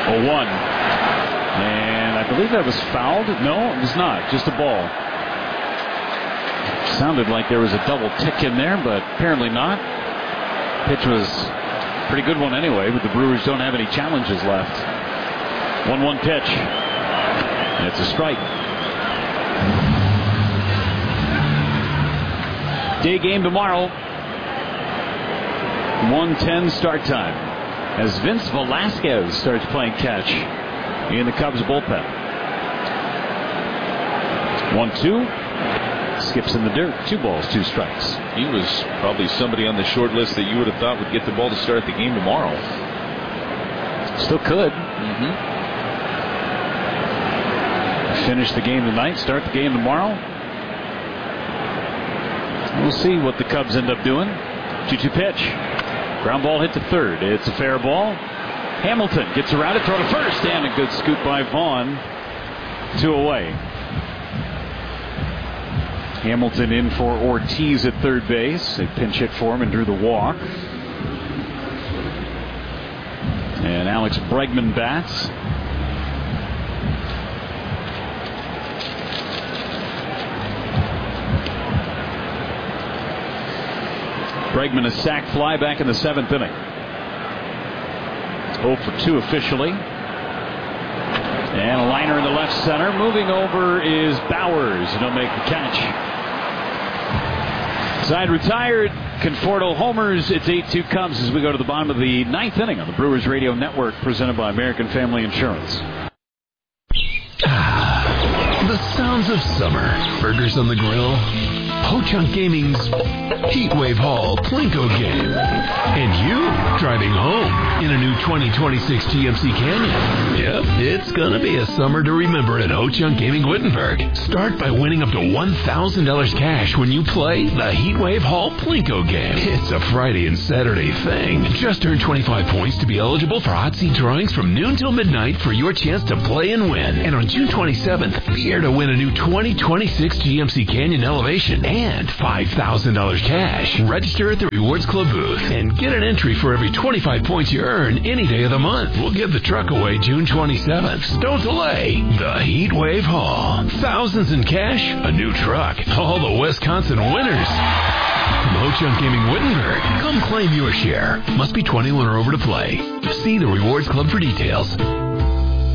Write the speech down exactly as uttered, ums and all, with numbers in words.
oh one. And I believe that was fouled. No, it was not. Just a ball. Sounded like there was a double tick in there, but apparently not. Pitch was a pretty good one anyway, but the Brewers don't have any challenges left. one one pitch. And it's a strike. Day game tomorrow. one ten start time as Vince Velasquez starts playing catch in the Cubs bullpen. one two. Skips in the dirt. Two balls, two strikes. He was probably somebody on the short list that you would have thought would get the ball to start the game tomorrow. Still could. Mm-hmm. Finish the game tonight, start the game tomorrow. We'll see what the Cubs end up doing. two two pitch. Ground ball hit to third. It's a fair ball. Hamilton gets around it, throw to first, and a good scoop by Vaughn. Two away. Hamilton in for Ortiz at third base. They pinch hit for him and drew the walk. And Alex Bregman bats. Bregman a sac fly back in the seventh inning. oh for two officially. And a liner in the left center. Moving over is Bowers. He'll make the catch. Side retired. Conforto homers. It's eight two Cubs as we go to the bottom of the ninth inning on the Brewers Radio Network, presented by American Family Insurance. Ah, the sounds of summer. Burgers on the grill. Ho-Chunk Gaming's Heatwave Hall Plinko game. And you driving home in a new twenty twenty-six G M C Canyon. Yep, it's gonna be a summer to remember at Ho-Chunk Gaming Wittenberg. Start by winning up to one thousand dollars cash when you play the Heatwave Hall Plinko game. It's a Friday and Saturday thing. Just earn twenty-five points to be eligible for hot seat drawings from noon till midnight for your chance to play and win. And on June twenty-seventh, be here to win a new twenty twenty-six G M C Canyon Elevation and five thousand dollars cash. Register at the Rewards Club booth and get an entry for every twenty-five points you earn any day of the month. We'll give the truck away June twenty-seventh. So don't delay. The Heatwave Hall. Thousands in cash, a new truck. All the Wisconsin winners. From Ho-Chunk Gaming Wittenberg, come claim your share. Must be twenty-one or over to play. See the Rewards Club for details.